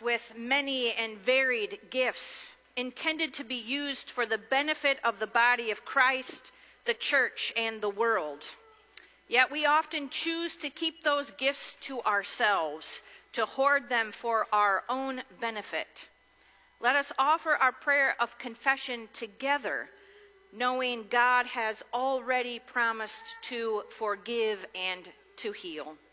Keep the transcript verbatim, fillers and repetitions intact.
us with many and varied gifts intended to be used for the benefit of the body of Christ, the church, and the world. Yet we often choose to keep those gifts to ourselves, to hoard them for our own benefit. Let us offer our prayer of confession together, knowing God has already promised to forgive and to heal.